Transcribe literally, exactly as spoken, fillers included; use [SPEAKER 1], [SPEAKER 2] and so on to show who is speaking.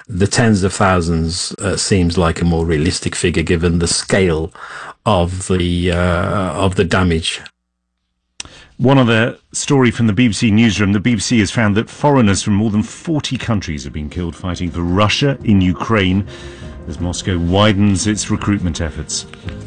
[SPEAKER 1] the tens of thousands uh, seems like a more realistic figure given the scale of the uh, of the damage.
[SPEAKER 2] One other story from the B B C newsroom. The B B C has found that foreigners from more than forty countries have been killed fighting for Russia in Ukraine as Moscow widens its recruitment efforts.